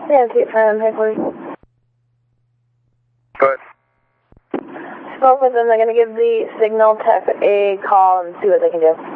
Yeah, see it from headquarters. Good. Spoke with them. They're going to give the signal tech a call and see what they can do.